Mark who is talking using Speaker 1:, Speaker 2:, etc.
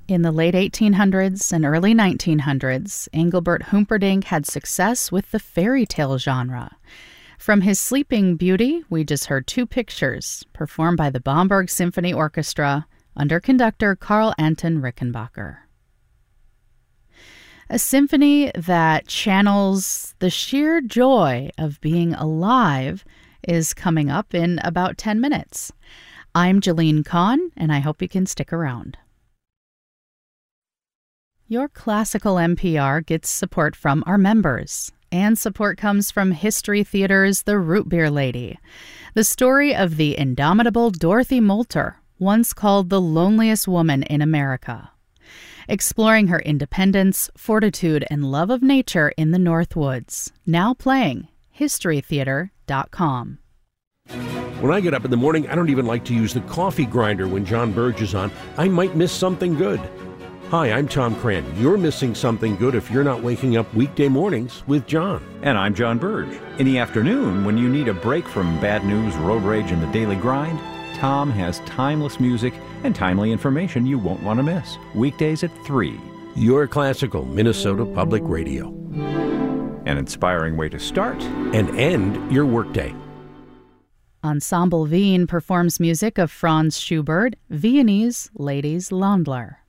Speaker 1: In the late 1800s and early 1900s, Engelbert Humperdinck had success with the fairy tale genre. From his Sleeping Beauty, we just heard two pictures, performed by the Bamberg Symphony Orchestra under conductor Karl Anton Rickenbacker. A symphony that channels the sheer joy of being alive is coming up in about 10 minutes. I'm Jalene Kahn, and I hope you can stick around. Your Classical NPR gets support from our members, and support comes from History Theater's The Root Beer Lady, the story of the indomitable Dorothy Moulter, once called the loneliest woman in America. Exploring her independence, fortitude, and love of nature in the Northwoods. Now playing, historytheater.com.
Speaker 2: When I get up in the morning, I don't even like to use the coffee grinder when John Burge is on. I might miss something good. Hi, I'm Tom Cran. You're missing something good if you're not waking up weekday mornings with John.
Speaker 3: And I'm John Burge. In the afternoon, when you need a break from bad news, road rage, and the daily grind, Tom has timeless music and timely information you won't want to miss. Weekdays at 3.
Speaker 2: Your Classical Minnesota Public Radio.
Speaker 3: An inspiring way to start
Speaker 2: and end your workday.
Speaker 1: Ensemble Wien performs music of Franz Schubert, Viennese Ladies Landler.